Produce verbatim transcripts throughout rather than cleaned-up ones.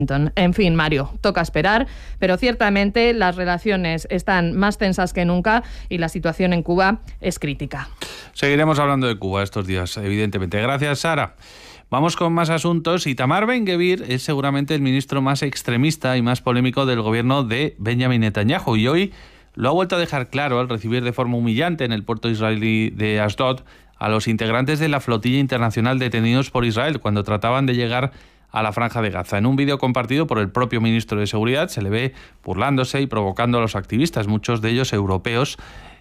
En fin, Mario, toca esperar, pero ciertamente las relaciones están más tensas que nunca y la situación en Cuba es crítica. Seguiremos hablando de Cuba estos días, evidentemente. Gracias, Sara. Vamos con más asuntos. Itamar Ben-Gvir es seguramente el ministro más extremista y más polémico del gobierno de Benjamin Netanyahu, y hoy lo ha vuelto a dejar claro al recibir de forma humillante en el puerto israelí de Ashdod a los integrantes de la flotilla internacional detenidos por Israel cuando trataban de llegar a la Franja de Gaza. En un vídeo compartido por el propio ministro de Seguridad se le ve burlándose y provocando a los activistas, muchos de ellos europeos,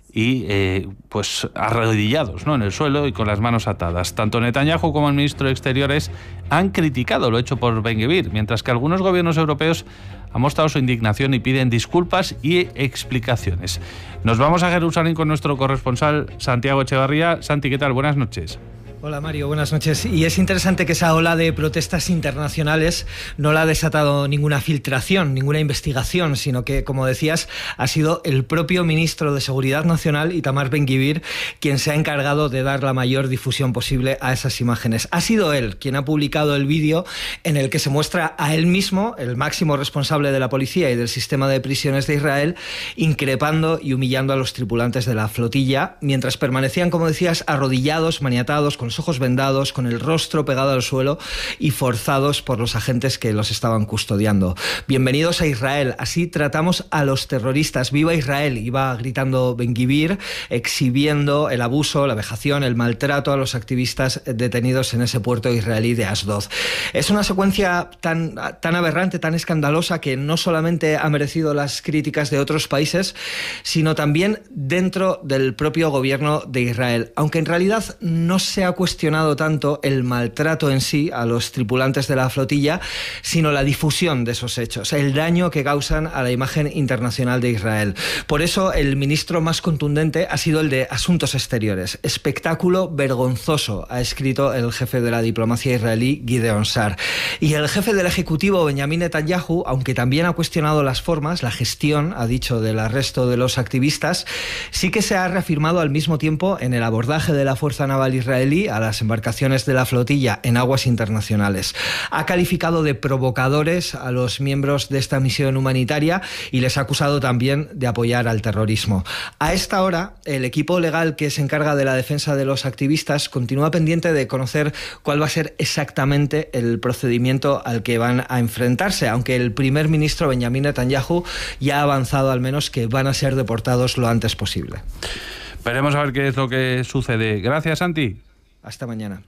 y eh, pues arrodillados, ¿no?, en el suelo y con las manos atadas. Tanto Netanyahu como el ministro de Exteriores han criticado lo hecho por Ben-Gvir, mientras que algunos gobiernos europeos han mostrado su indignación y piden disculpas y explicaciones. Nos vamos a Jerusalén con nuestro corresponsal Santiago Echevarría. Santi, ¿qué tal? Buenas noches. Hola Mario, buenas noches. Y es interesante que esa ola de protestas internacionales no la ha desatado ninguna filtración, ninguna investigación, sino que, como decías, ha sido el propio ministro de Seguridad Nacional, Itamar Ben-Gvir, quien se ha encargado de dar la mayor difusión posible a esas imágenes. Ha sido él quien ha publicado el vídeo en el que se muestra a él mismo, el máximo responsable de la policía y del sistema de prisiones de Israel, increpando y humillando a los tripulantes de la flotilla, mientras permanecían, como decías, arrodillados, maniatados, con los ojos vendados, con el rostro pegado al suelo y forzados por los agentes que los estaban custodiando. Bienvenidos a Israel, así tratamos a los terroristas. ¡Viva Israel!, iba gritando Ben-Gvir, exhibiendo el abuso, la vejación, el maltrato a los activistas detenidos en ese puerto israelí de Ashdod. Es una secuencia tan, tan aberrante, tan escandalosa, que no solamente ha merecido las críticas de otros países, sino también dentro del propio gobierno de Israel, aunque en realidad no se ha cuestionado tanto el maltrato en sí a los tripulantes de la flotilla, sino la difusión de esos hechos, el daño que causan a la imagen internacional de Israel. Por eso el ministro más contundente ha sido el de Asuntos Exteriores. Espectáculo vergonzoso, ha escrito el jefe de la diplomacia israelí, Gideon Sa'ar. Y el jefe del Ejecutivo, Benjamin Netanyahu, aunque también ha cuestionado las formas, la gestión, ha dicho, del arresto de los activistas, sí que se ha reafirmado al mismo tiempo en el abordaje de la Fuerza Naval israelí a las embarcaciones de la flotilla en aguas internacionales. Ha calificado de provocadores a los miembros de esta misión humanitaria y les ha acusado también de apoyar al terrorismo. A esta hora, el equipo legal que se encarga de la defensa de los activistas continúa pendiente de conocer cuál va a ser exactamente el procedimiento al que van a enfrentarse, aunque el primer ministro Benjamin Netanyahu ya ha avanzado al menos que van a ser deportados lo antes posible. Veremos a ver qué es lo que sucede. Gracias, Santi. Hasta mañana.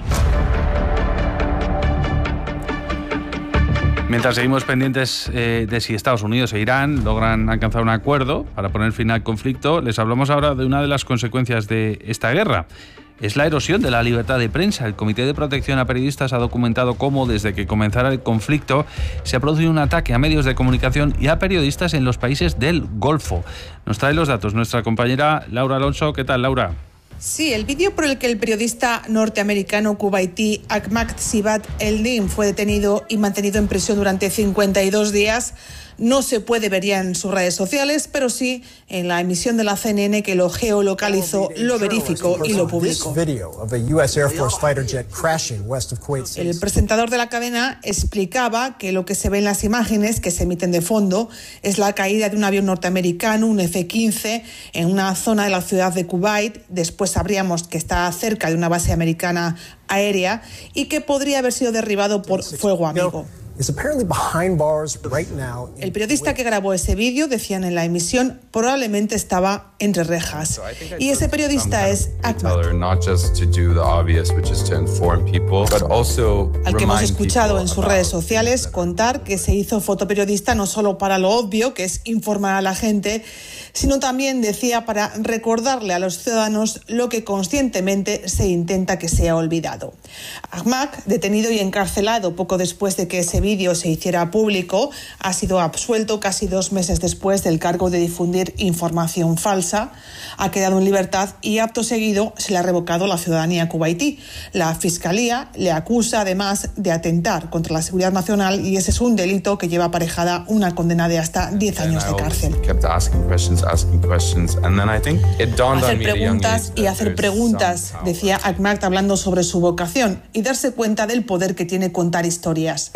Mientras seguimos pendientes eh, de si Estados Unidos e Irán logran alcanzar un acuerdo para poner fin al conflicto, les hablamos ahora de una de las consecuencias de esta guerra. Es la erosión de la libertad de prensa. El Comité de Protección a Periodistas ha documentado cómo, desde que comenzara el conflicto, se ha producido un ataque a medios de comunicación y a periodistas en los países del Golfo. Nos trae los datos nuestra compañera Laura Alonso. ¿Qué tal, Laura? Sí, el vídeo por el que el periodista norteamericano kuwaití Ahmad Sibat Eldin fue detenido y mantenido en prisión durante cincuenta y dos días no se puede ver ya en sus redes sociales, pero sí en la emisión de la C N N, que lo geolocalizó, lo verificó y lo publicó. El presentador de la cadena explicaba que lo que se ve en las imágenes que se emiten de fondo es la caída de un avión norteamericano, un F quince, en una zona de la ciudad de Kuwait. Después sabríamos que está cerca de una base americana aérea y que podría haber sido derribado por fuego amigo. El periodista que grabó ese vídeo, decían en la emisión, probablemente estaba entre rejas. Y ese periodista es Ahmad, al que hemos escuchado en sus redes sociales contar que se hizo fotoperiodista no solo para lo obvio, que es informar a la gente, sino también, decía, para recordarle a los ciudadanos lo que conscientemente se intenta que sea olvidado. Ahmad, detenido y encarcelado poco después de que ese vídeo se hiciera público, ha sido absuelto casi dos meses después del cargo de difundir información falsa. Ha quedado en libertad y acto seguido se le ha revocado la ciudadanía kuwaití. La Fiscalía le acusa además de atentar contra la seguridad nacional y ese es un delito que lleva aparejada una condena de hasta diez años de cárcel. Hacer preguntas y hacer preguntas, decía Ahmad hablando sobre su vocación y darse cuenta del poder que tiene contar historias.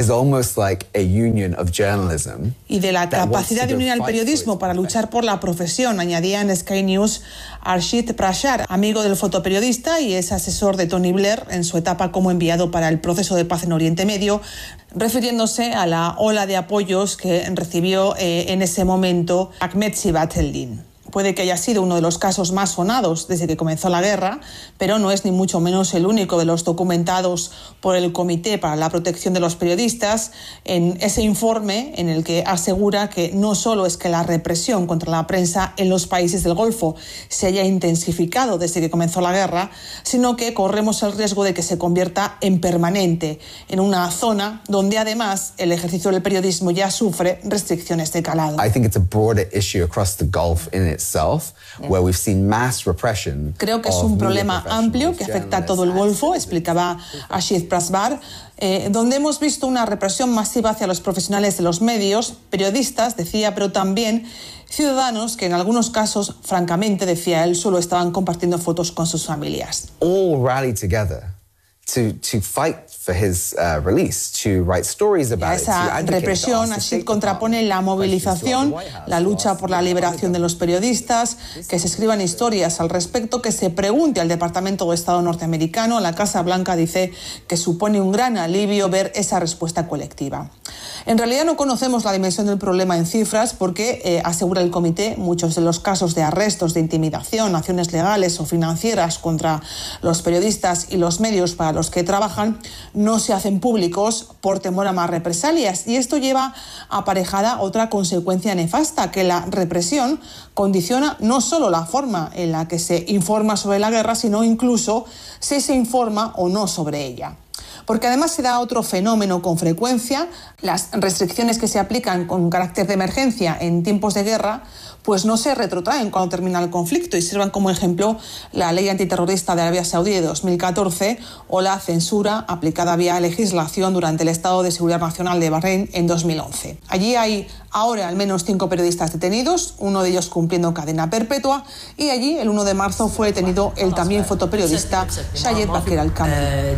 almost like a union of journalism. Y de la capacidad de unir al periodismo para luchar por la profesión, añadía en Sky News Arshit Prashar, amigo del fotoperiodista y es asesor de Tony Blair en su etapa como enviado para el proceso de paz en Oriente Medio, refiriéndose a la ola de apoyos que recibió eh, en ese momento Ahmed Sibat el-Din. Puede que haya sido uno de los casos más sonados desde que comenzó la guerra, pero no es ni mucho menos el único de los documentados por el Comité para la Protección de los Periodistas en ese informe en el que asegura que no solo es que la represión contra la prensa en los países del Golfo se haya intensificado desde que comenzó la guerra, sino que corremos el riesgo de que se convierta en permanente, en una zona donde además el ejercicio del periodismo ya sufre restricciones de calado. I think it's a broader issue across the Gulf in its Where we've seen mass repression. Creo que es un problema amplio que afecta a todo el Golfo, explicaba Ashit Prashar, eh, donde hemos visto una represión masiva hacia los profesionales de los medios, periodistas, decía, pero también ciudadanos que en algunos casos, francamente, decía él, solo estaban compartiendo fotos con sus familias. All rallied together to to fight for his uh, release, to write stories about it. Esa represión, Ashit contrapone la movilización, la lucha por la liberación de los periodistas, que se escriban historias al respecto, que se pregunte al Departamento de Estado norteamericano. La Casa Blanca dice que supone un gran alivio ver esa respuesta colectiva. En realidad no conocemos la dimensión del problema en cifras porque, eh, asegura el comité, muchos de los casos de arrestos, de intimidación, acciones legales o financieras contra los periodistas y los medios para los que trabajan no se hacen públicos por temor a más represalias. Y esto lleva aparejada otra consecuencia nefasta, que la represión condiciona no solo la forma en la que se informa sobre la guerra, sino incluso si se informa o no sobre ella. Porque además se da otro fenómeno con frecuencia: las restricciones que se aplican con carácter de emergencia en tiempos de guerra pues no se retrotraen cuando termina el conflicto y sirvan como ejemplo la ley antiterrorista de Arabia Saudí de dos mil catorce o la censura aplicada vía legislación durante el Estado de Seguridad Nacional de Bahrein en dos mil once. Allí hay ahora al menos cinco periodistas detenidos, uno de ellos cumpliendo cadena perpetua, y allí el uno de marzo fue detenido el también fotoperiodista Shayed Bakir al-Kamel.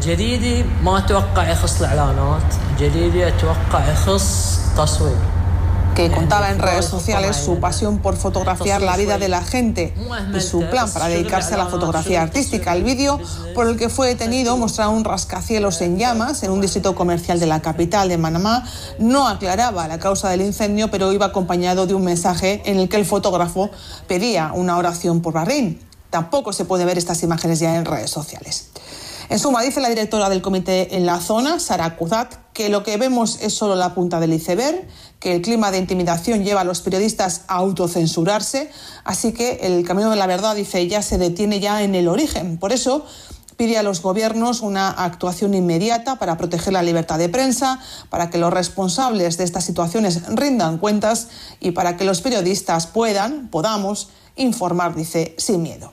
Que contaba en redes sociales su pasión por fotografiar la vida de la gente y su plan para dedicarse a la fotografía artística. El vídeo por el que fue detenido mostraba un rascacielos en llamas en un distrito comercial de la capital de Manamá. No aclaraba la causa del incendio, pero iba acompañado de un mensaje en el que el fotógrafo pedía una oración por Bahrein. Tampoco se puede ver estas imágenes ya en redes sociales. En suma, dice la directora del comité en la zona, Sara Kuzat, que lo que vemos es solo la punta del iceberg, que el clima de intimidación lleva a los periodistas a autocensurarse, así que el camino de la verdad, dice, ya se detiene ya en el origen. Por eso pide a los gobiernos una actuación inmediata para proteger la libertad de prensa, para que los responsables de estas situaciones rindan cuentas y para que los periodistas puedan, podamos, informar, dice, sin miedo.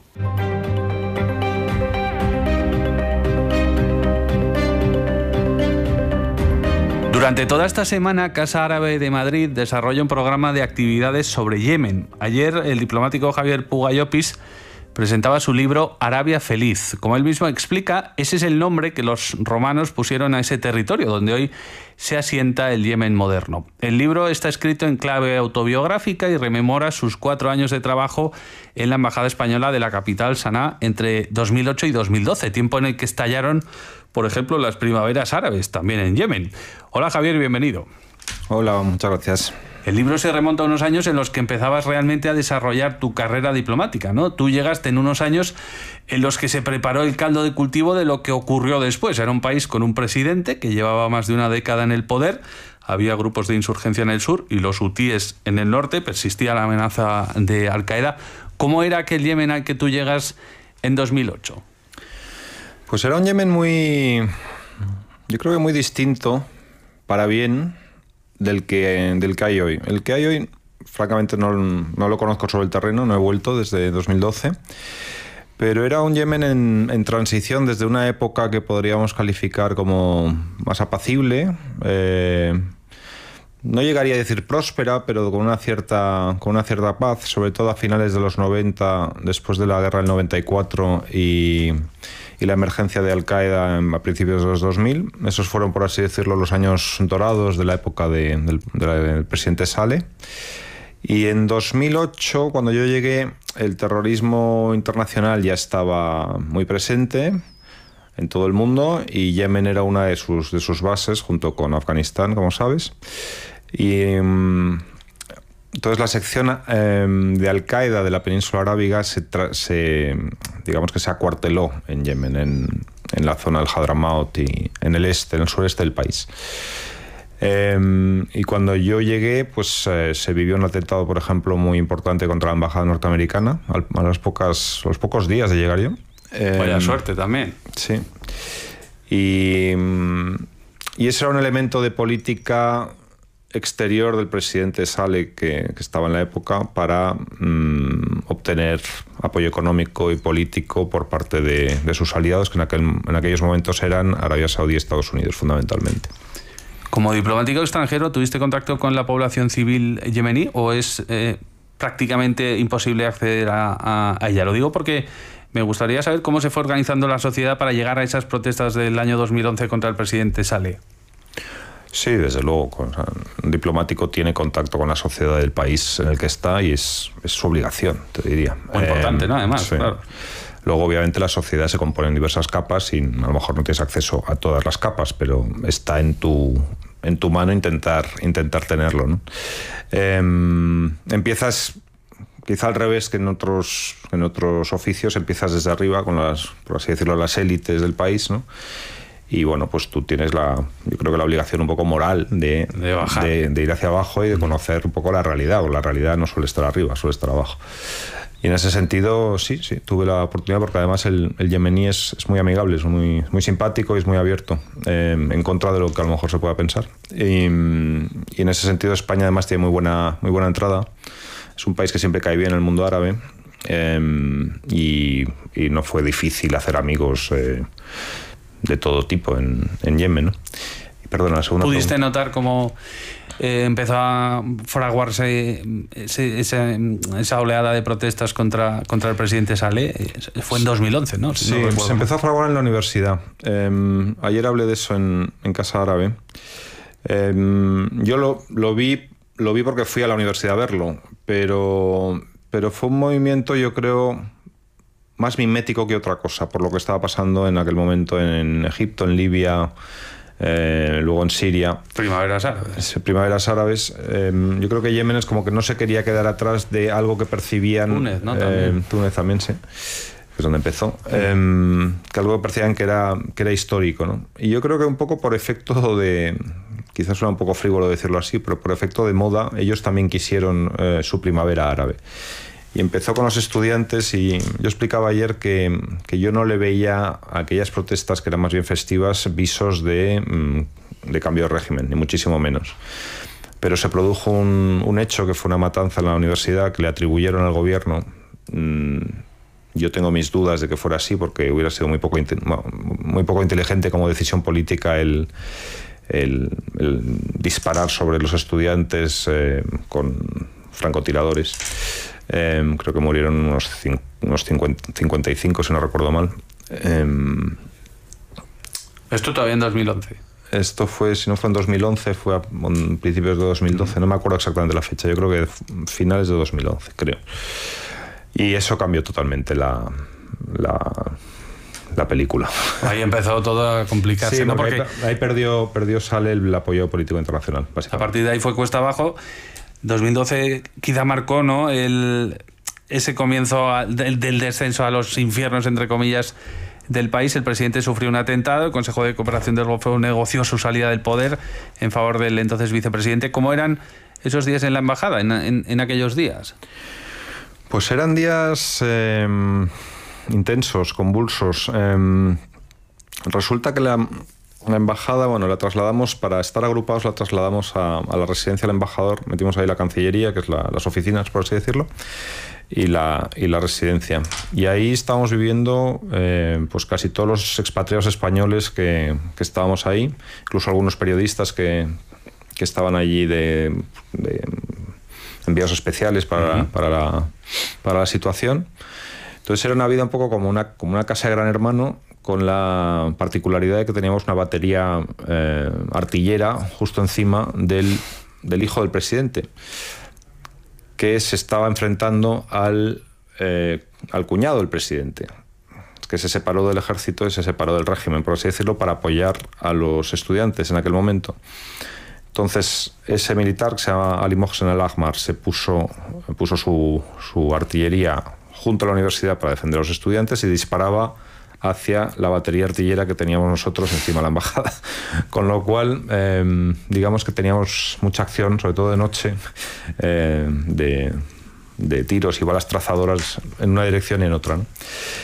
Durante toda esta semana, Casa Árabe de Madrid desarrolla un programa de actividades sobre Yemen. Ayer, el diplomático Javier Puga-Llopis presentaba su libro Arabia Feliz. Como él mismo explica, ese es el nombre que los romanos pusieron a ese territorio donde hoy se asienta el Yemen moderno. El libro está escrito en clave autobiográfica y rememora sus cuatro años de trabajo en la Embajada Española de la capital, Saná, entre dos mil ocho y dos mil doce, tiempo en el que estallaron, por ejemplo, las primaveras árabes, también en Yemen. Hola Javier, bienvenido. Hola, muchas gracias. El libro se remonta a unos años en los que empezabas realmente a desarrollar tu carrera diplomática, ¿no? Tú llegaste en unos años en los que se preparó el caldo de cultivo de lo que ocurrió después. Era un país con un presidente que llevaba más de una década en el poder, había grupos de insurgencia en el sur y los hutíes en el norte, persistía la amenaza de Al-Qaeda. ¿Cómo era aquel Yemen al que tú llegas en dos mil ocho? Pues era un Yemen muy, yo creo que muy distinto, para bien, del que, del que hay hoy. El que hay hoy, francamente, no, no lo conozco sobre el terreno, no he vuelto desde dos mil doce, pero era un Yemen en, en transición desde una época que podríamos calificar como más apacible, eh, no llegaría a decir próspera, pero con una cierta, con una cierta paz, sobre todo a finales de los noventa, después de la guerra del noventa y cuatro y, y y la emergencia de Al-Qaeda a principios de los dos mil. Esos fueron, por así decirlo, los años dorados de la época de, del, del presidente Saleh. Y en dos mil ocho, cuando yo llegué, el terrorismo internacional ya estaba muy presente en todo el mundo y Yemen era una de sus, de sus bases, junto con Afganistán, como sabes. Y um, entonces la sección eh, de Al-Qaeda de la península arábiga se, se, digamos que se acuarteló en Yemen, en, en la zona del Hadramaut y en el este, en el sureste del país. Eh, y cuando yo llegué, pues eh, se vivió un atentado, por ejemplo, muy importante contra la embajada norteamericana a, a las pocas, los pocos días de llegar yo. Eh, Vaya suerte también. Sí. Y, y ese era un elemento de política exterior del presidente Saleh que, que estaba en la época para mmm, obtener apoyo económico y político por parte de, de sus aliados, que en, aquel, en aquellos momentos eran Arabia Saudí y Estados Unidos, fundamentalmente. Como diplomático extranjero, ¿tuviste contacto con la población civil yemení o es eh, prácticamente imposible acceder a, a, a ella? Lo digo porque me gustaría saber cómo se fue organizando la sociedad para llegar a esas protestas del año dos mil once contra el presidente Saleh. Sí, desde luego. Un diplomático tiene contacto con la sociedad del país en el que está y es, es su obligación, te diría. Muy importante, eh, ¿no? Además, sí. Claro. Luego, obviamente, la sociedad se compone en diversas capas y a lo mejor no tienes acceso a todas las capas, pero está en tu, en tu mano intentar, intentar tenerlo, ¿no? Eh, empiezas, quizá al revés que en otros, en otros oficios, empiezas desde arriba con las, por así decirlo, las élites del país, ¿no? Y bueno, pues tú tienes la, yo creo que la obligación un poco moral de, de, bajar. de, de ir hacia abajo y de conocer un poco la realidad, porque la realidad no suele estar arriba, suele estar abajo. Y en ese sentido, sí, sí, tuve la oportunidad, porque además el, el yemení es, es muy amigable, es muy, muy simpático y es muy abierto, eh, en contra de lo que a lo mejor se pueda pensar. Y, y en ese sentido España además tiene muy buena, muy buena entrada. Es un país que siempre cae bien en el mundo árabe, eh, y, y no fue difícil hacer amigos eh, de todo tipo en, en Yemen, ¿no? Y perdona, la segunda ¿Pudiste pregunta. notar cómo eh, empezó a fraguarse ese, esa, esa oleada de protestas contra, contra el presidente Saleh? Fue en dos mil once, ¿no? Si Sí, no se empezó a fraguar en la universidad. Eh, ayer hablé de eso en, en Casa Árabe. Eh, yo lo, lo vi lo vi porque fui a la universidad a verlo, pero, pero fue un movimiento, yo creo, más mimético que otra cosa, por lo que estaba pasando en aquel momento en Egipto, en Libia, eh, luego en Siria. Primaveras árabes. Primaveras árabes. Eh, yo creo que Yemen es como que no se quería quedar atrás de algo que percibían... Túnez, ¿no? Eh, También. Túnez también, sí. Es donde empezó. Eh, que algo que percibían que era, que era histórico, ¿no? Y yo creo que un poco por efecto de... Quizás suena un poco frívolo decirlo así, pero por efecto de moda, ellos también quisieron eh, su primavera árabe. Y empezó con los estudiantes y yo explicaba ayer que, que yo no le veía a aquellas protestas que eran más bien festivas visos de, de cambio de régimen, ni muchísimo menos. Pero se produjo un, un hecho que fue una matanza en la universidad que le atribuyeron al gobierno. Yo tengo mis dudas de que fuera así porque hubiera sido muy poco, muy poco inteligente como decisión política el... El, el disparar sobre los estudiantes eh, con francotiradores. Eh, creo que murieron unos, cin unos cincuenta y cinco, si no recuerdo mal. Eh, Esto todavía en dos mil once. Esto fue, si no fue en dos mil once, fue a principios de dos mil doce. No me acuerdo exactamente la fecha. Yo creo que finales de dos mil once, creo. Y eso cambió totalmente la... la la película. Ahí empezó todo a complicarse, sí, ¿no? porque, Porque ahí, ahí perdió, perdió Saleh el apoyo político internacional, a partir de ahí fue cuesta abajo. dos mil doce quizá marcó, ¿no?, el, ese comienzo a, del, del descenso a los infiernos, entre comillas, del país. El presidente sufrió un atentado, el Consejo de Cooperación del Golfo negoció su salida del poder en favor del entonces vicepresidente. ¿Cómo eran esos días en la embajada, en, en, en aquellos días? Pues eran días... Eh... intensos, convulsos. Eh, resulta que la, la embajada, bueno, la trasladamos, para estar agrupados, la trasladamos a, a la residencia del embajador, metimos ahí la Cancillería, que es la, las oficinas, por así decirlo, y la, y la residencia. Y ahí estábamos viviendo eh, pues casi todos los expatriados españoles que, que estábamos ahí, incluso algunos periodistas que, que estaban allí de, de enviados especiales para, uh-huh. para, la, para la situación. Entonces era una vida un poco como una, como una casa de Gran Hermano, con la particularidad de que teníamos una batería eh, artillera justo encima del, del hijo del presidente, que se estaba enfrentando al, eh, al cuñado del presidente, que se separó del ejército y se separó del régimen, por así decirlo, para apoyar a los estudiantes en aquel momento. Entonces, ese militar, que se llama Ali Mohsen al-Ahmar, se puso, puso su, su artillería junto a la universidad para defender a los estudiantes y disparaba hacia la batería artillera que teníamos nosotros encima de la embajada. Con lo cual, eh, digamos que teníamos mucha acción, sobre todo de noche, eh, de, de tiros y balas trazadoras en una dirección y en otra, ¿no?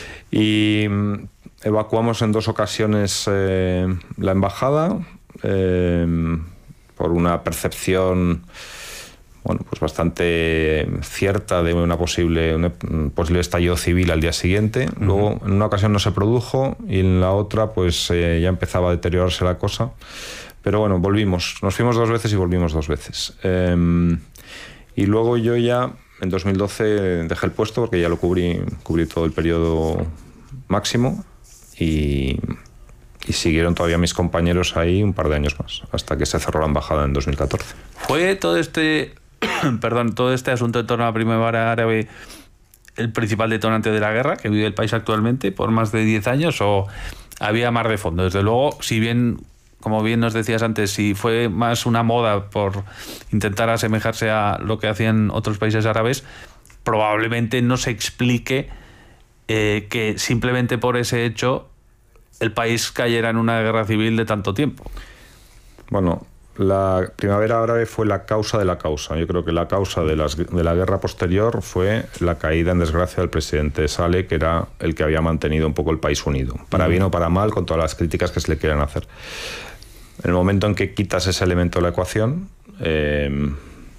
Y evacuamos en dos ocasiones eh, la embajada eh, por una percepción, bueno, pues bastante cierta de una posible, un posible estallido civil al día siguiente. Uh-huh. Luego, en una ocasión no se produjo y en la otra, pues eh, ya empezaba a deteriorarse la cosa. Pero bueno, volvimos. Nos fuimos dos veces y volvimos dos veces. Eh, y luego yo ya, en dos mil doce, dejé el puesto porque ya lo cubrí, cubrí todo el periodo máximo y, y siguieron todavía mis compañeros ahí un par de años más, hasta que se cerró la embajada en dos mil catorce. ¿Fue todo este... perdón, todo este asunto en torno a la primavera árabe el principal detonante de la guerra que vive el país actualmente por más de diez años o había más de fondo? Desde luego, si bien, como bien nos decías antes, si fue más una moda por intentar asemejarse a lo que hacían otros países árabes, probablemente no se explique eh, que simplemente por ese hecho el país cayera en una guerra civil de tanto tiempo. Bueno, la primavera árabe fue la causa de la causa. Yo creo que la causa de, las, de la guerra posterior fue la caída en desgracia del presidente Saleh, que era el que había mantenido un poco el país unido, para bien o para mal, con todas las críticas que se le quieran hacer. En el momento en que quitas ese elemento de la ecuación, eh,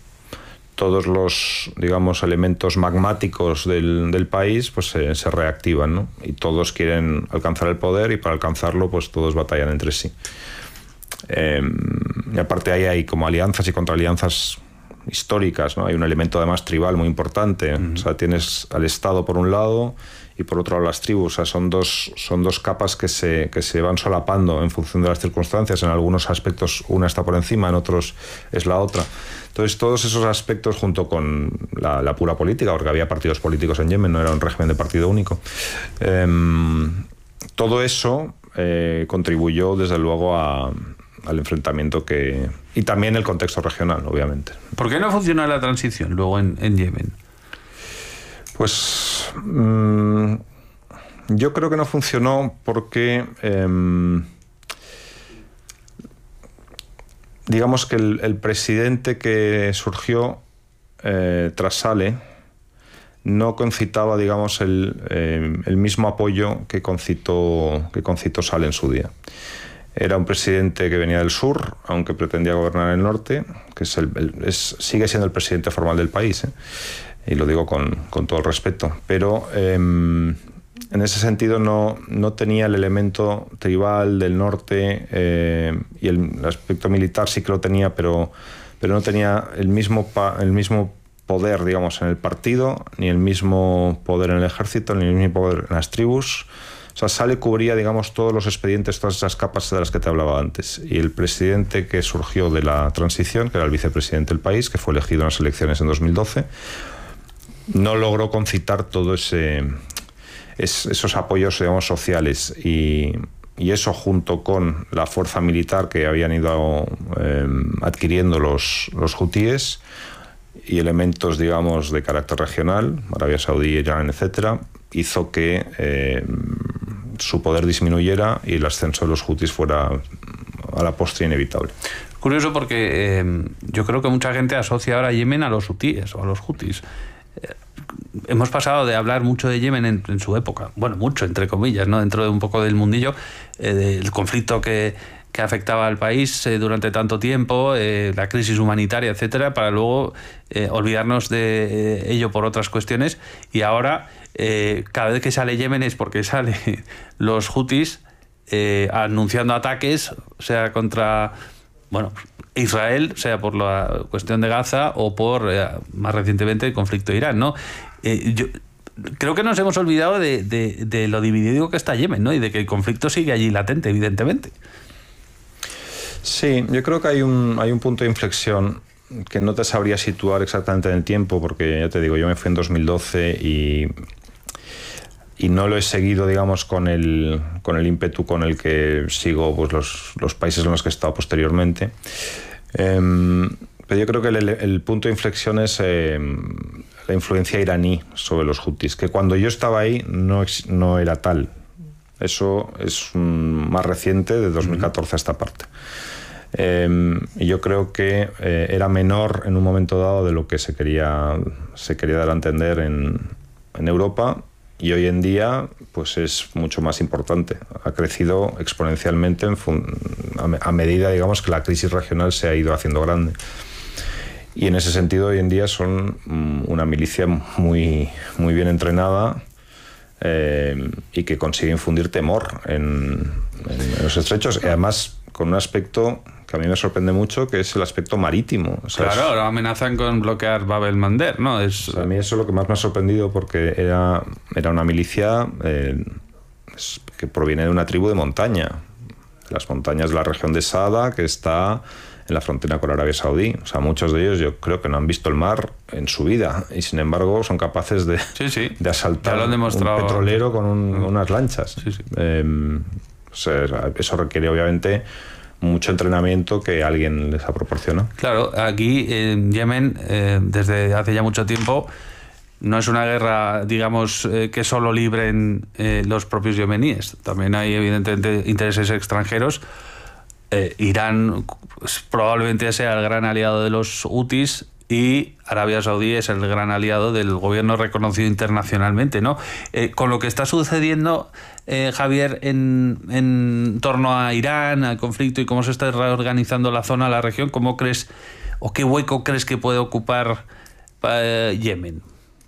todos los, digamos, elementos magmáticos del, del país pues se, se reactivan, ¿no? Y todos quieren alcanzar el poder y para alcanzarlo pues todos batallan entre sí. Eh, y aparte ahí hay como alianzas y contraalianzas históricas, ¿no? Hay un elemento además tribal muy importante. Uh-huh. O sea, tienes al Estado por un lado y por otro lado las tribus. O sea, son dos, son dos capas que se, que se van solapando en función de las circunstancias. En algunos aspectos una está por encima, en otros es la otra. Entonces todos esos aspectos junto con la, la pura política, porque había partidos políticos en Yemen, no era un régimen de partido único. Eh, todo eso eh, contribuyó desde luego a... al enfrentamiento que... y también el contexto regional, obviamente. ¿Por qué no funcionó la transición luego en, en Yemen? Pues mmm, yo creo que no funcionó porque eh, digamos que el, el presidente que surgió eh, tras Saleh no concitaba, digamos, el, eh, el mismo apoyo que concitó, que concitó Saleh en su día. Era un presidente que venía del sur, aunque pretendía gobernar el norte, que es el, el, es, sigue siendo el presidente formal del país, ¿eh? Y lo digo con, con todo el respeto. Pero eh, en ese sentido no, no tenía el elemento tribal del norte eh, y el, el aspecto militar sí que lo tenía, pero, pero no tenía el mismo, pa, el mismo poder, digamos, en el partido, ni el mismo poder en el ejército, ni el mismo poder en las tribus. O sea, Saleh cubría, digamos, todos los expedientes, todas esas capas de las que te hablaba antes. Y el presidente que surgió de la transición, que era el vicepresidente del país, que fue elegido en las elecciones en dos mil doce, no logró concitar todo ese, es, esos apoyos, digamos, sociales. Y, y eso junto con la fuerza militar que habían ido eh, adquiriendo los, los hutíes y elementos, digamos, de carácter regional, Arabia Saudí, Irán, etcétera, hizo que eh, su poder disminuyera y el ascenso de los hutis fuera a la postre inevitable. Curioso porque eh, yo creo que mucha gente asocia ahora a Yemen a los hutíes o a los hutis. Eh, hemos pasado de hablar mucho de Yemen en, en su época, bueno, mucho entre comillas, ¿no? Dentro de un poco del mundillo, eh, del conflicto que, que afectaba al país eh, durante tanto tiempo, eh, la crisis humanitaria, etcétera, para luego eh, olvidarnos de eh, ello por otras cuestiones. Y ahora, eh, cada vez que sale Yemen es porque sale los hutis eh, anunciando ataques, sea contra, bueno, Israel, sea por la cuestión de Gaza o por, eh, más recientemente, el conflicto de Irán, ¿no? Eh, yo, creo que nos hemos olvidado de, de, de lo dividido que está Yemen, ¿no? Y de que el conflicto sigue allí latente, evidentemente. Sí, yo creo que hay un, hay un punto de inflexión que no te sabría situar exactamente en el tiempo, porque ya te digo, yo me fui en dos mil doce y, y no lo he seguido, digamos, con el, con el ímpetu con el que sigo pues, los, los países en los que he estado posteriormente. Eh, pero yo creo que el, el punto de inflexión es eh, la influencia iraní sobre los hutis, que cuando yo estaba ahí no, no era tal. Eso es um, más reciente, de dos mil catorce a esta parte. Eh, y yo creo que eh, era menor en un momento dado de lo que se quería, se quería dar a entender en, en Europa, y hoy en día pues es mucho más importante. Ha crecido exponencialmente en a, a medida, digamos, que la crisis regional se ha ido haciendo grande. Y en ese sentido hoy en día son um, una milicia muy, muy bien entrenada, eh, y que consigue infundir temor en, en los estrechos, y además con un aspecto que a mí me sorprende mucho, que es el aspecto marítimo. O sea, claro, es, ahora amenazan con bloquear Bab el Mandeb, ¿no? Es... O sea, a mí eso es lo que más me ha sorprendido, porque era, era una milicia eh, que proviene de una tribu de montaña, las montañas de la región de Saada, que está en la frontera con Arabia Saudí. O sea, muchos de ellos yo creo que no han visto el mar en su vida, y sin embargo son capaces de, sí, sí. de asaltar un petrolero con un, unas lanchas. Sí, sí. Eh, o sea, eso requiere obviamente mucho entrenamiento que alguien les ha proporcionado. Claro, aquí en Yemen, eh, desde hace ya mucho tiempo, no es una guerra, digamos, eh, que solo libren eh, los propios yemeníes. También hay, evidentemente, intereses extranjeros. Eh, Irán pues, probablemente sea el gran aliado de los hutis, y Arabia Saudí es el gran aliado del gobierno reconocido internacionalmente, ¿no? Eh, con lo que está sucediendo, eh, Javier, en, en torno a Irán, al conflicto y cómo se está reorganizando la zona, la región, ¿cómo crees o qué hueco crees que puede ocupar eh, Yemen?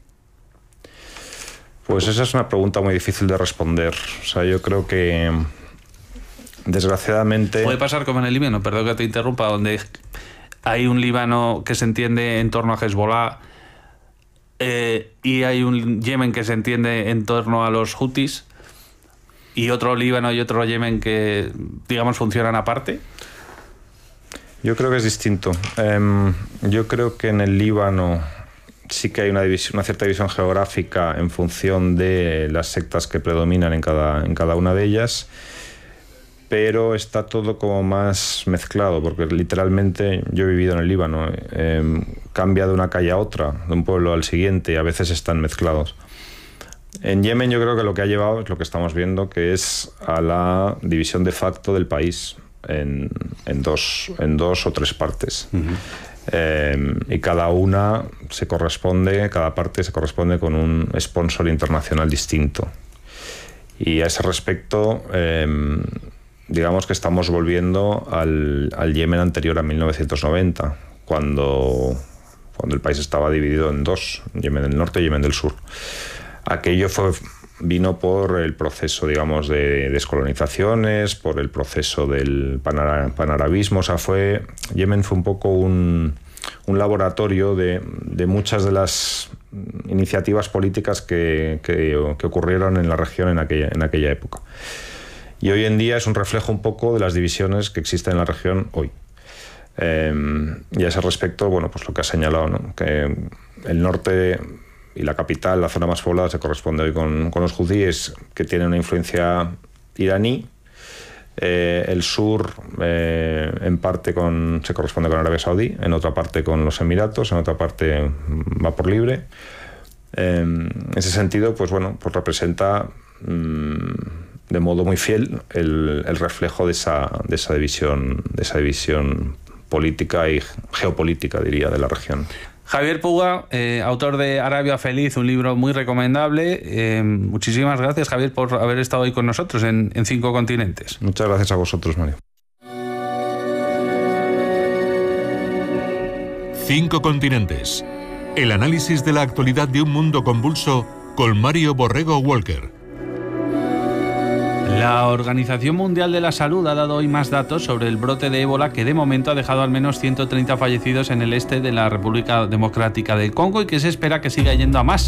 Pues esa es una pregunta muy difícil de responder. O sea, yo creo que desgraciadamente... Puede pasar como en el Líbano, perdón que te interrumpa, donde hay un Líbano que se entiende en torno a Hezbollah, eh, y hay un Yemen que se entiende en torno a los hutis, y otro Líbano y otro Yemen que, digamos, funcionan aparte. Yo creo que es distinto. Eh, yo creo que en el Líbano sí que hay una, división, una cierta división geográfica en función de las sectas que predominan en cada, en cada una de ellas, pero está todo como más mezclado, porque literalmente yo he vivido en el Líbano, eh, cambia de una calle a otra, de un pueblo al siguiente, y a veces están mezclados. En Yemen yo creo que lo que ha llevado es lo que estamos viendo, que es a la división de facto del país en, en, dos, en dos o tres partes. Uh-huh. Eh, y cada una se corresponde, cada parte se corresponde con un sponsor internacional distinto. Y a ese respecto... Eh, digamos que estamos volviendo al, al Yemen anterior a mil novecientos noventa, cuando, cuando el país estaba dividido en dos, Yemen del norte y Yemen del sur. Aquello fue, vino por el proceso, digamos, de descolonizaciones, por el proceso del panara, panarabismo. O sea, fue, Yemen fue un poco un, un laboratorio de, de muchas de las iniciativas políticas que, que, que ocurrieron en la región en aquella, en aquella época. Y hoy en día es un reflejo un poco de las divisiones que existen en la región hoy. Eh, y a ese respecto, bueno, pues lo que ha señalado, ¿no? Que el norte y la capital, la zona más poblada, se corresponde hoy con, con los hutíes, que tienen una influencia iraní. Eh, el sur, eh, en parte, con, se corresponde con Arabia Saudí, en otra parte con los Emiratos, en otra parte va por libre. Eh, en ese sentido, pues bueno, pues representa... Mmm, de modo muy fiel el, el reflejo de esa, de esa división, de esa división política y geopolítica, diría, de la región. Javier Puga, eh, autor de Arabia Feliz, un libro muy recomendable. Eh, muchísimas gracias, Javier, por haber estado hoy con nosotros en, en Cinco Continentes. Muchas gracias a vosotros, Mario. Cinco Continentes. El análisis de la actualidad de un mundo convulso con Mario Borrego Walker. La Organización Mundial de la Salud ha dado hoy más datos sobre el brote de ébola, que de momento ha dejado al menos ciento treinta fallecidos en el este de la República Democrática del Congo y que se espera que siga yendo a más.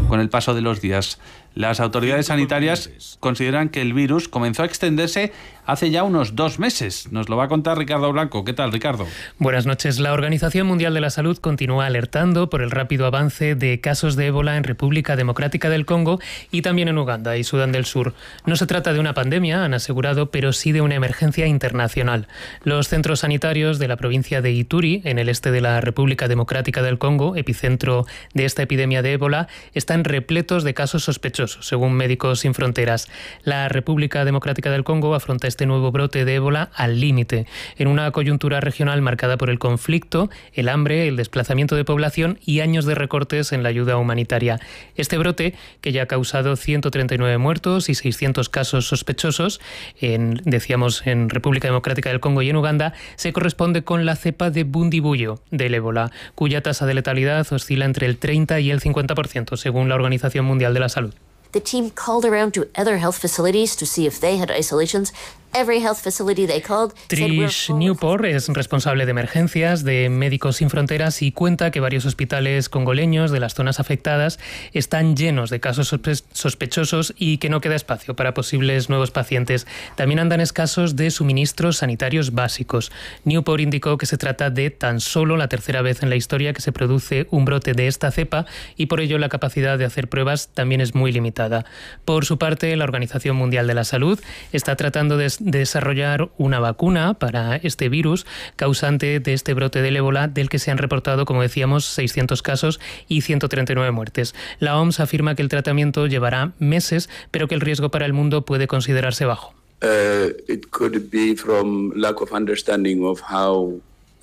con el paso de los días. Las autoridades sanitarias consideran que el virus comenzó a extenderse hace ya unos dos meses. Nos lo va a contar Ricardo Blanco. ¿Qué tal, Ricardo? Buenas noches. La Organización Mundial de la Salud continúa alertando por el rápido avance de casos de ébola en República Democrática del Congo y también en Uganda y Sudán del Sur. No se trata de una pandemia, han asegurado, pero sí de una emergencia internacional. Los centros sanitarios de la provincia de Ituri, en el este de la República Democrática del Congo, epicentro de esta epidemia de ébola, están repletos de casos sospechosos, según Médicos Sin Fronteras. La República Democrática del Congo afronta este nuevo brote de ébola al límite, en una coyuntura regional marcada por el conflicto, el hambre, el desplazamiento de población y años de recortes en la ayuda humanitaria. Este brote, que ya ha causado ciento treinta y nueve muertos y seiscientos casos sospechosos, en, decíamos en República Democrática del Congo y en Uganda, se corresponde con la cepa de Bundibugyo del ébola, cuya tasa de letalidad oscila entre el treinta y el cincuenta por ciento, según la Organización Mundial de la Salud. The team called around to other health facilities to see if they had isolations. Every health facility they called said we're Trish full. Newport es responsable de emergencias de Médicos Sin Fronteras y cuenta que varios hospitales congoleños de las zonas afectadas están llenos de casos sospe- sospechosos y que no queda espacio para posibles nuevos pacientes. También andan escasos de suministros sanitarios básicos. Newport indicó que se trata de tan solo la tercera vez en la historia que se produce un brote de esta cepa y por ello la capacidad de hacer pruebas también es muy limitada. Por su parte, la Organización Mundial de la Salud está tratando de de desarrollar una vacuna para este virus causante de este brote del ébola, del que se han reportado, como decíamos, seiscientos casos y ciento treinta y nueve muertes. La O M S afirma que el tratamiento llevará meses, pero que el riesgo para el mundo puede considerarse bajo. Uh, it could be from lack of understanding of how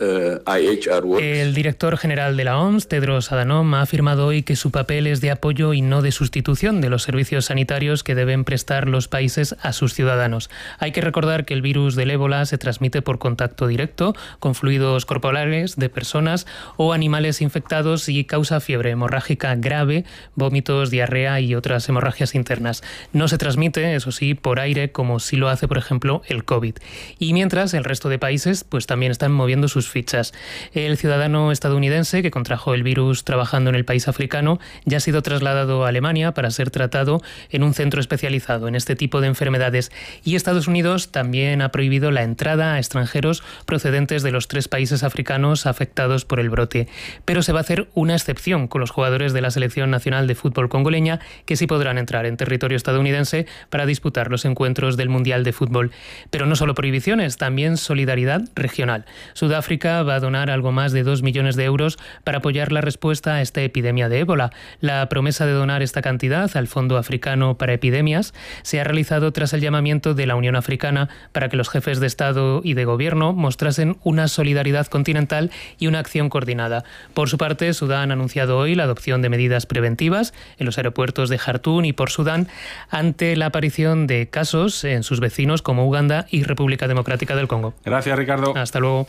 El director general de la O M S, Tedros Adhanom, ha afirmado hoy que su papel es de apoyo y no de sustitución de los servicios sanitarios que deben prestar los países a sus ciudadanos. Hay que recordar que el virus del ébola se transmite por contacto directo con fluidos corporales de personas o animales infectados y causa fiebre hemorrágica grave, vómitos, diarrea y otras hemorragias internas. No se transmite, eso sí, por aire como sí lo hace, por ejemplo, el COVID. Y mientras, el resto de países pues también están moviendo sus fichas. El ciudadano estadounidense que contrajo el virus trabajando en el país africano ya ha sido trasladado a Alemania para ser tratado en un centro especializado en este tipo de enfermedades, y Estados Unidos también ha prohibido la entrada a extranjeros procedentes de los tres países africanos afectados por el brote. Pero se va a hacer una excepción con los jugadores de la Selección Nacional de Fútbol congoleña, que sí podrán entrar en territorio estadounidense para disputar los encuentros del Mundial de Fútbol. Pero no solo prohibiciones, también solidaridad regional. Sudáfrica va a donar algo más de dos millones de euros para apoyar la respuesta a esta epidemia de ébola. La promesa de donar esta cantidad al Fondo Africano para Epidemias se ha realizado tras el llamamiento de la Unión Africana para que los jefes de Estado y de Gobierno mostrasen una solidaridad continental y una acción coordinada. Por su parte, Sudán ha anunciado hoy la adopción de medidas preventivas en los aeropuertos de Jartún y Port Sudán ante la aparición de casos en sus vecinos como Uganda y República Democrática del Congo. Gracias, Ricardo. Hasta luego.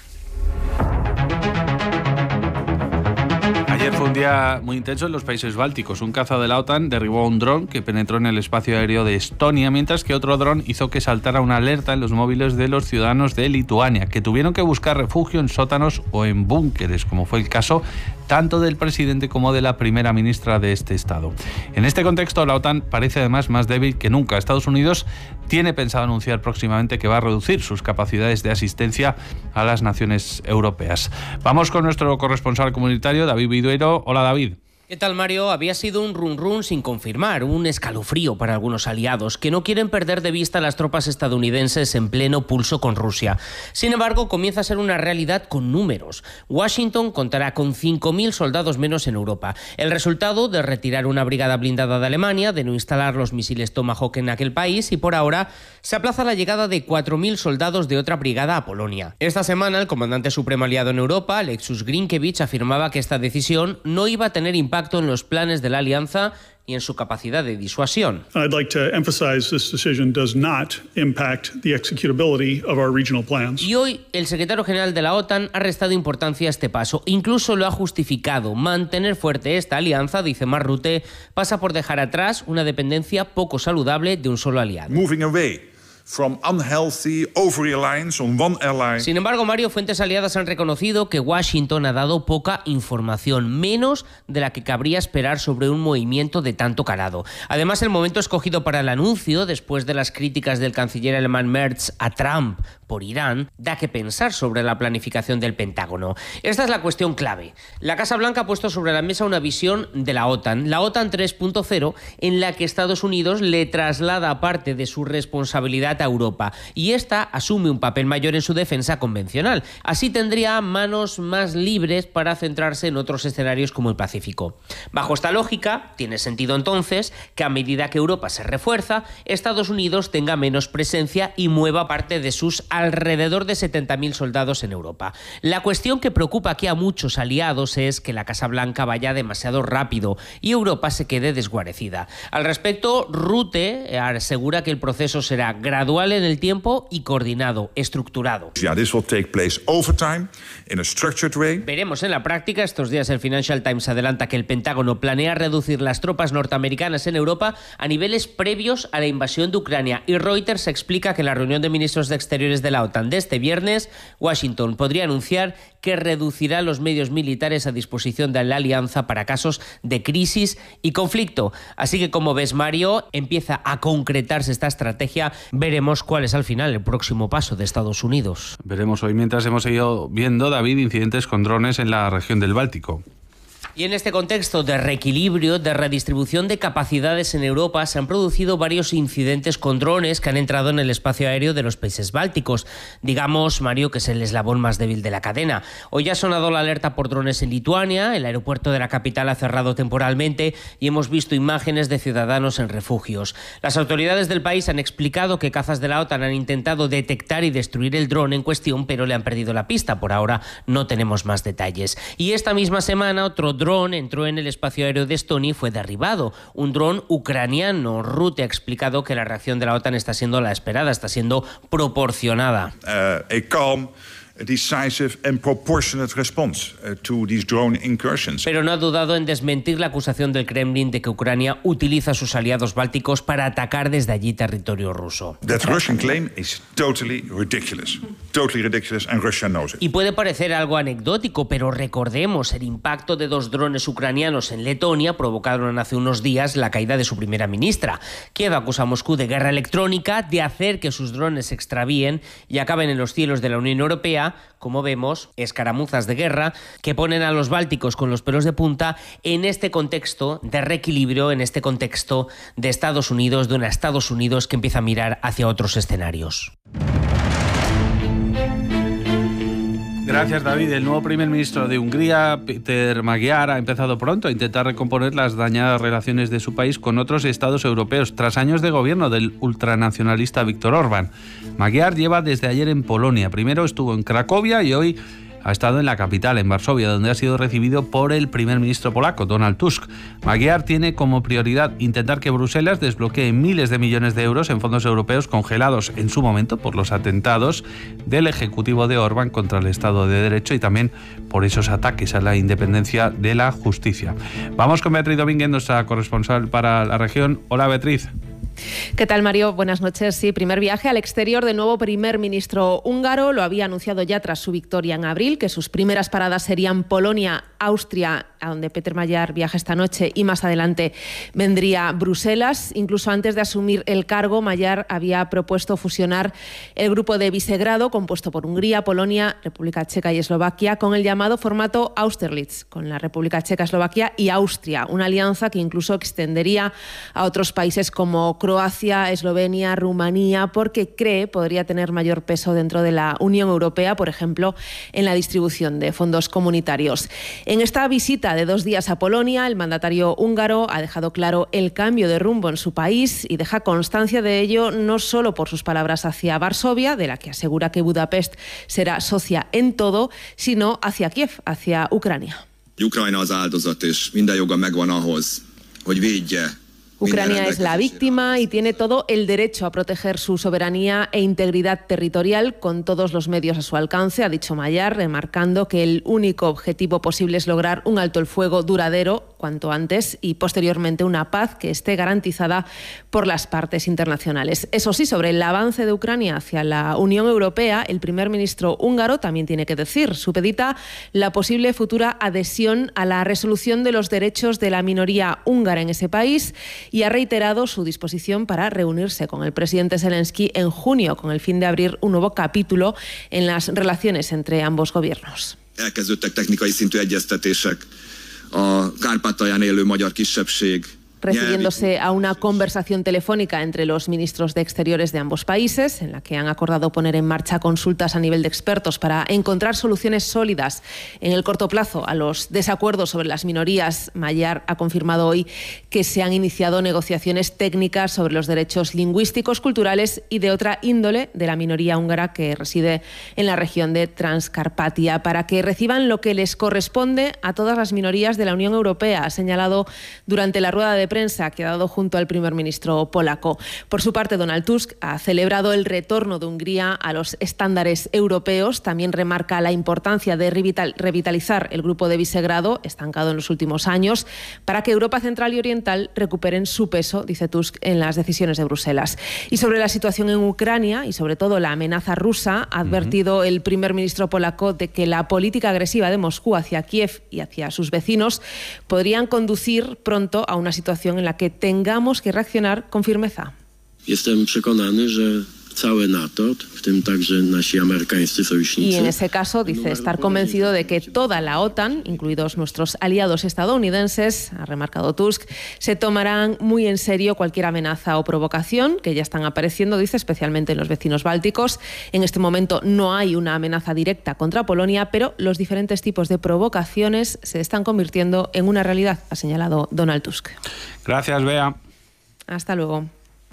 Ayer fue un día muy intenso en los países bálticos. Un caza de la OTAN derribó un dron que penetró en el espacio aéreo de Estonia, mientras que otro dron hizo que saltara una alerta en los móviles de los ciudadanos de Lituania, que tuvieron que buscar refugio en sótanos o en búnkeres, como fue el caso tanto del presidente como de la primera ministra de este estado. En este contexto, la OTAN parece además más débil que nunca. Estados Unidos tiene pensado anunciar próximamente que va a reducir sus capacidades de asistencia a las naciones europeas. Vamos con nuestro corresponsal comunitario, David Vidueiro. Hola, David. ¿Qué tal, Mario? Había sido un run run sin confirmar, un escalofrío para algunos aliados que no quieren perder de vista a las tropas estadounidenses en pleno pulso con Rusia. Sin embargo, comienza a ser una realidad con números. Washington contará con cinco mil soldados menos en Europa. El resultado de retirar una brigada blindada de Alemania, de no instalar los misiles Tomahawk en aquel país, y por ahora se aplaza la llegada de cuatro mil soldados de otra brigada a Polonia. Esta semana, el comandante supremo aliado en Europa, Alexus Grinkevich, afirmaba que esta decisión no iba a tener impacto en los planes de la alianza y en su capacidad de disuasión. I'd like to emphasize this decision does not impact the executability of our regional plans. Y hoy el secretario general de la OTAN ha restado importancia a este paso, incluso lo ha justificado. Mantener fuerte esta alianza, dice Mark Rutte, pasa por dejar atrás una dependencia poco saludable de un solo aliado. Moving away from unhealthy over-reliance on one ally. Sin embargo, Mario, fuentes aliadas han reconocido que Washington ha dado poca información, menos de la que cabría esperar sobre un movimiento de tanto calado. Además, el momento escogido para el anuncio, después de las críticas del canciller alemán Merz a Trump por Irán, da que pensar sobre la planificación del Pentágono. Esta es la cuestión clave. La Casa Blanca ha puesto sobre la mesa una visión de la OTAN, la OTAN tres punto cero, en la que Estados Unidos le traslada parte de su responsabilidad a Europa y esta asume un papel mayor en su defensa convencional. Así tendría manos más libres para centrarse en otros escenarios como el Pacífico. Bajo esta lógica, tiene sentido entonces que a medida que Europa se refuerza, Estados Unidos tenga menos presencia y mueva parte de sus alrededor de setenta mil soldados en Europa. La cuestión que preocupa aquí a muchos aliados es que la Casa Blanca vaya demasiado rápido y Europa se quede desguarecida. Al respecto, Rutte asegura que el proceso será gradual en el tiempo y coordinado, estructurado. Yeah, this will take place over time in a structured way. Veremos en la práctica. Estos días el Financial Times adelanta que el Pentágono planea reducir las tropas norteamericanas en Europa a niveles previos a la invasión de Ucrania y Reuters explica que en la reunión de ministros de Exteriores de la OTAN de este viernes, Washington podría anunciar que reducirá los medios militares a disposición de la alianza para casos de crisis y conflicto. Así que, como ves, Mario, empieza a concretarse esta estrategia. Veremos cuál es al final el próximo paso de Estados Unidos. Veremos hoy, mientras hemos seguido viendo, David, incidentes con drones en la región del Báltico. Y en este contexto de reequilibrio, de redistribución de capacidades en Europa, se han producido varios incidentes con drones que han entrado en el espacio aéreo de los países bálticos. Digamos, Mario, que es el eslabón más débil de la cadena. Hoy ha sonado la alerta por drones en Lituania, el aeropuerto de la capital ha cerrado temporalmente y hemos visto imágenes de ciudadanos en refugios. Las autoridades del país han explicado que cazas de la OTAN han intentado detectar y destruir el dron en cuestión, pero le han perdido la pista. Por ahora no tenemos más detalles. Y esta misma semana otro dron entró en el espacio aéreo de Estonia y fue derribado. Un dron ucraniano. Rutte ha explicado que la reacción de la OTAN está siendo la esperada, está siendo proporcionada. Uh, a calm, decisive and proportionate response uh, to these drone incursions. Pero no ha dudado en desmentir la acusación del Kremlin de que Ucrania utiliza a sus aliados bálticos para atacar desde allí territorio ruso. That Russian claim is totally ridiculous. Totally ridiculous and Russia knows it. Y puede parecer algo anecdótico, pero recordemos el impacto de dos drones ucranianos en Letonia provocaron hace unos días la caída de su primera ministra. Kiev acusa a Moscú de guerra electrónica, de hacer que sus drones se extravíen y acaben en los cielos de la Unión Europea. Como vemos, escaramuzas de guerra que ponen a los bálticos con los pelos de punta en este contexto de reequilibrio, en este contexto de Estados Unidos, de un Estados Unidos que empieza a mirar hacia otros escenarios. Gracias, David. El nuevo primer ministro de Hungría, Péter Magyar, ha empezado pronto a intentar recomponer las dañadas relaciones de su país con otros estados europeos tras años de gobierno del ultranacionalista Viktor Orbán. Magyar lleva desde ayer en Polonia. Primero estuvo en Cracovia y hoy ha estado en la capital, en Varsovia, donde ha sido recibido por el primer ministro polaco, Donald Tusk. Magyar tiene como prioridad intentar que Bruselas desbloquee miles de millones de euros en fondos europeos congelados en su momento por los atentados del ejecutivo de Orbán contra el Estado de Derecho y también por esos ataques a la independencia de la justicia. Vamos con Beatriz Domínguez, nuestra corresponsal para la región. Hola, Beatriz. ¿Qué tal, Mario? Buenas noches. Sí, primer viaje al exterior del nuevo primer ministro húngaro. Lo había anunciado ya tras su victoria en abril, que sus primeras paradas serían Polonia, Austria, a donde Péter Magyar viaja esta noche, y más adelante vendría Bruselas. Incluso antes de asumir el cargo, Magyar había propuesto fusionar el grupo de Visegrado, compuesto por Hungría, Polonia, República Checa y Eslovaquia, con el llamado formato Austerlitz, con la República Checa, Eslovaquia y Austria, una alianza que incluso extendería a otros países como Croacia, Eslovenia, Rumanía, porque cree podría tener mayor peso dentro de la Unión Europea, por ejemplo, en la distribución de fondos comunitarios. En esta visita de dos días a Polonia, el mandatario húngaro ha dejado claro el cambio de rumbo en su país y deja constancia de ello no solo por sus palabras hacia Varsovia, de la que asegura que Budapest será socia en todo, sino hacia Kiev, hacia Ucrania. Ucrania az áldozat és minden joga megvan ahhoz, hogy védje. Ucrania es la víctima y tiene todo el derecho a proteger su soberanía e integridad territorial con todos los medios a su alcance, ha dicho Magyar, remarcando que el único objetivo posible es lograr un alto el fuego duradero cuanto antes y posteriormente una paz que esté garantizada por las partes internacionales. Eso sí, sobre el avance de Ucrania hacia la Unión Europea, el primer ministro húngaro también tiene que decir. Supedita la posible futura adhesión a la resolución de los derechos de la minoría húngara en ese país y ha reiterado su disposición para reunirse con el presidente Zelensky en junio con el fin de abrir un nuevo capítulo en las relaciones entre ambos gobiernos. Elkezdődtek technikai szintű egyeztetések a Kárpátalján élő magyar kisebbség. Refiriéndose a una conversación telefónica entre los ministros de Exteriores de ambos países, en la que han acordado poner en marcha consultas a nivel de expertos para encontrar soluciones sólidas en el corto plazo a los desacuerdos sobre las minorías. Mayar ha confirmado hoy que se han iniciado negociaciones técnicas sobre los derechos lingüísticos, culturales y de otra índole de la minoría húngara que reside en la región de Transcarpatia, para que reciban lo que les corresponde a todas las minorías de la Unión Europea, ha señalado durante la rueda de prensa que ha dado junto al primer ministro polaco. Por su parte, Donald Tusk ha celebrado el retorno de Hungría a los estándares europeos. También remarca la importancia de revital, revitalizar el grupo de Visegrado, estancado en los últimos años, para que Europa Central y Oriental recuperen su peso, dice Tusk, en las decisiones de Bruselas. Y sobre la situación en Ucrania y sobre todo la amenaza rusa, ha advertido uh-huh. el primer ministro polaco de que la política agresiva de Moscú hacia Kiev y hacia sus vecinos podrían conducir pronto a una situación en la que tengamos que reaccionar con firmeza. Jestem przekonany, że całe NATO, w tym także nasi amerykańscy sojusznicy. Y en ese caso dice estar convencido de que toda la OTAN, incluidos nuestros aliados estadounidenses, ha remarcado Tusk, se tomarán muy en serio cualquier amenaza o provocación que ya están apareciendo, dice, especialmente en los vecinos bálticos. En este momento no hay una amenaza directa contra Polonia, pero los diferentes tipos de provocaciones se están convirtiendo en una realidad, ha señalado Donald Tusk. Gracias, Bea. Hasta luego.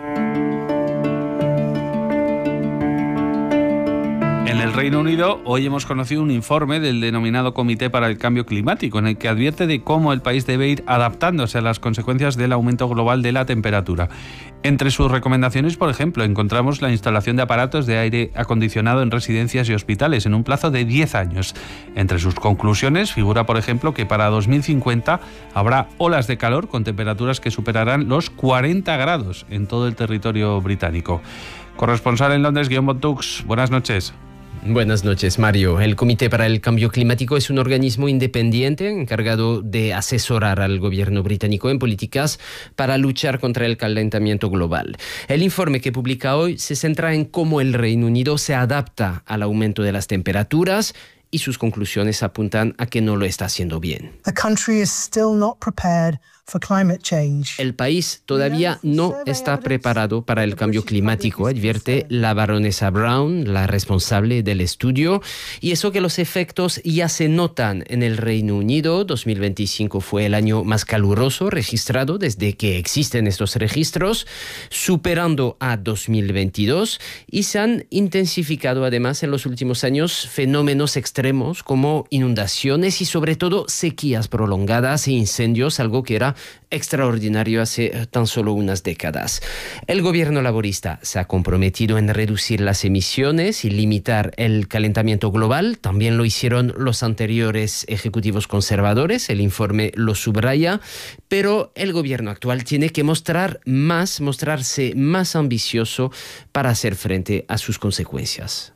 En el Reino Unido, hoy hemos conocido un informe del denominado Comité para el Cambio Climático, en el que advierte de cómo el país debe ir adaptándose a las consecuencias del aumento global de la temperatura. Entre sus recomendaciones, por ejemplo, encontramos la instalación de aparatos de aire acondicionado en residencias y hospitales en un plazo de diez años. Entre sus conclusiones figura, por ejemplo, que para dos mil cincuenta habrá olas de calor con temperaturas que superarán los cuarenta grados en todo el territorio británico. Corresponsal en Londres, Guillaume Bontux, buenas noches. Buenas noches, Mario. El Comité para el Cambio Climático es un organismo independiente encargado de asesorar al gobierno británico en políticas para luchar contra el calentamiento global. El informe que publica hoy se centra en cómo el Reino Unido se adapta al aumento de las temperaturas y sus conclusiones apuntan a que no lo está haciendo bien. The country is still not prepared for climate change. El país todavía no está preparado para el cambio climático, advierte la baronesa Brown, la responsable del estudio, y eso que los efectos ya se notan en el Reino Unido. dos mil veinticinco fue el año más caluroso registrado desde que existen estos registros, superando a dos mil veintidós, y se han intensificado además en los últimos años fenómenos extremos como inundaciones y sobre todo sequías prolongadas e incendios, algo que era extraordinario hace tan solo unas décadas. El gobierno laborista se ha comprometido en reducir las emisiones y limitar el calentamiento global. También lo hicieron los anteriores ejecutivos conservadores, el informe lo subraya, pero el gobierno actual tiene que mostrar más, mostrarse más ambicioso para hacer frente a sus consecuencias.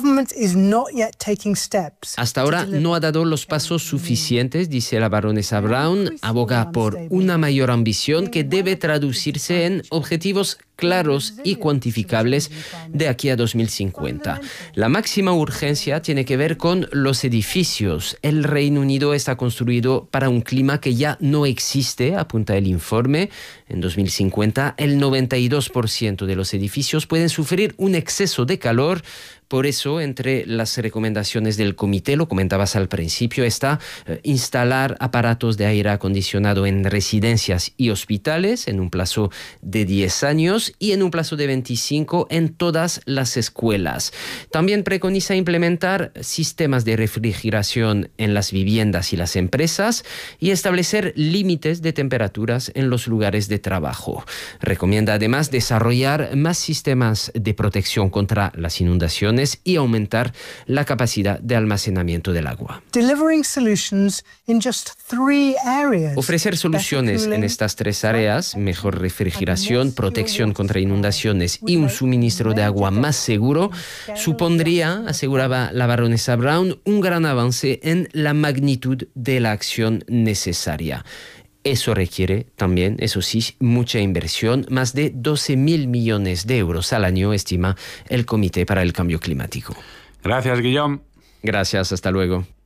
Hasta ahora no ha dado los pasos suficientes, dice la baronesa Brown. Aboga por una mayor ambición que debe traducirse en objetivos claros y cuantificables de aquí a dos mil cincuenta. La máxima urgencia tiene que ver con los edificios. El Reino Unido está construido para un clima que ya no existe, apunta el informe. En dos mil cincuenta, el noventa y dos por ciento de los edificios pueden sufrir un exceso de calor. Por eso, entre las recomendaciones del comité, lo comentabas al principio, está eh, instalar aparatos de aire acondicionado en residencias y hospitales en un plazo de diez años años y en un plazo de veinticinco en todas las escuelas. También preconiza implementar sistemas de refrigeración en las viviendas y las empresas y establecer límites de temperaturas en los lugares de trabajo. Recomienda además desarrollar más sistemas de protección contra las inundaciones y aumentar la capacidad de almacenamiento del agua. Delivering solutions in just three areas. Ofrecer soluciones en estas tres áreas, mejor refrigeración, protección contra inundaciones y un suministro de agua más seguro, supondría, aseguraba la baronesa Brown, un gran avance en la magnitud de la acción necesaria. Eso requiere también, eso sí, mucha inversión, más de doce mil millones de euros al año, estima el Comité para el Cambio Climático. Gracias, Guillaume. Gracias, hasta luego.